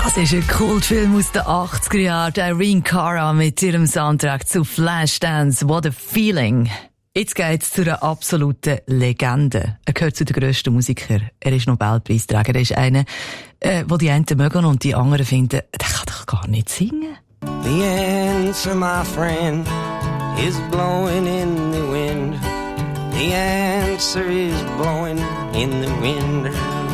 Das ist ein Kultfilm aus den 80er Jahren. Irene Cara mit ihrem Soundtrack zu Flashdance. What a Feeling. Jetzt geht's zu einer absoluten Legende. Er gehört zu den grössten Musikern. Er ist Nobelpreisträger. Er ist einer, wo die einen mögen und die anderen finden, der kann doch gar nicht singen. The answer, my friend, is blowing in the wind. The answer is blowing in the wind.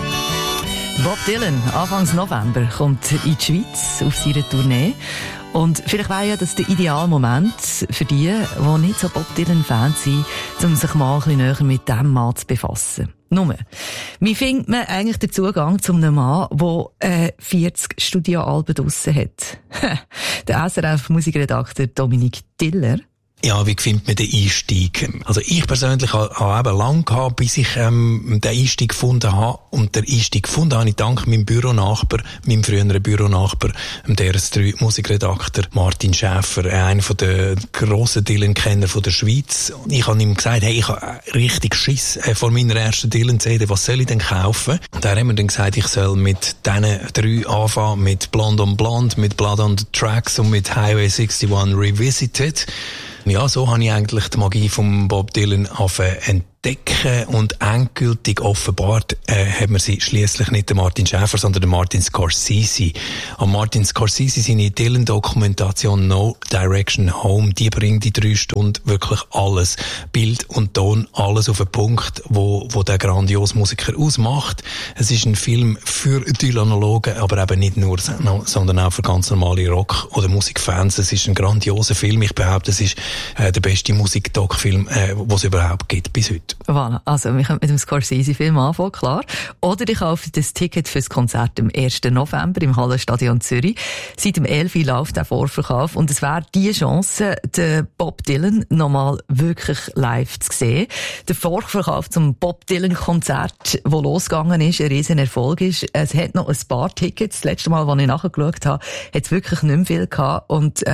Bob Dylan, Anfangs November, kommt in die Schweiz auf seine Tournee. Und vielleicht wäre ja das der ideale Moment für die nicht so Bob Dylan-Fans sind, um sich mal ein bisschen näher mit dem Mann zu befassen. Nur, wie findet man eigentlich den Zugang zu einem Mann, der 40 Studioalben draussen hat? Der SRF-Musikredakteur Dominik Tiller. Ja, wie findet man den Einstieg? Also ich persönlich habe eben lange gehabt, bis ich den Einstieg gefunden habe. Und der Einstieg gefunden habe ich dank meinem Büronachbar, meinem früheren Büronachbar, dem DRS3 Musikredakteur Martin Schäfer, einer von den grossen Dylan-Kenner der Schweiz. Ich habe ihm gesagt, hey, ich habe richtig Schiss vor meiner ersten Dylan-CD, was soll ich denn kaufen? Und er hat mir dann gesagt, ich soll mit diesen 3 anfangen, mit Blonde on Blonde, mit Blood on the Tracks und mit Highway 61 Revisited. Ja, so habe ich eigentlich die Magie von Bob Dylan entdecken und endgültig offenbart hat man sie schliesslich nicht der Martin Schäfer, sondern der Martin Scorsese. An Martin Scorsese seine Dylan-Dokumentation No Direction Home, die bringt in 3 Stunden wirklich alles. Bild und Ton, alles auf den Punkt, wo der grandiose Musiker ausmacht. Es ist ein Film für Dylanologen, aber eben nicht nur, sondern auch für ganz normale Rock- oder Musikfans. Es ist ein grandioser Film. Ich behaupte, es ist der beste Musik-Doc-Film, den es überhaupt gibt bis heute. Voilà. Also, wir können mit dem Scorsese-Film anfangen, klar. Oder ich kaufe das Ticket fürs Konzert am 1. November im Hallenstadion Zürich. Seit dem 11. Uhr läuft der Vorverkauf und es wäre die Chance, den Bob Dylan nochmal wirklich live zu sehen. Der Vorverkauf zum Bob Dylan-Konzert, das losgegangen ist, ein riesen Erfolg ist. Es hat noch ein paar Tickets. Das letzte Mal, als ich nachgeschaut habe, hat es wirklich nicht mehr viel gehabt. Und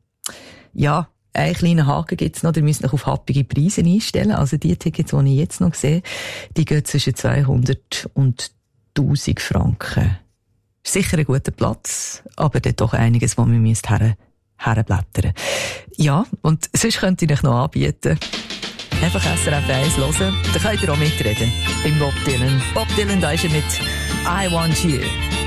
ja, einen kleinen Haken gibt's noch, ihr müsst euch auf happige Preise einstellen. Also die Tickets, die ich jetzt noch sehe, die gehen zwischen 200 und 1000 Franken. Sicher ein guter Platz, aber dort doch einiges, wo man herblättern. Ja, und sonst könnte ich euch noch anbieten. Einfach SRF 1 hören, dann könnt ihr auch mitreden. Beim Bob Dylan. Bob Dylan, da ist er mit I Want You.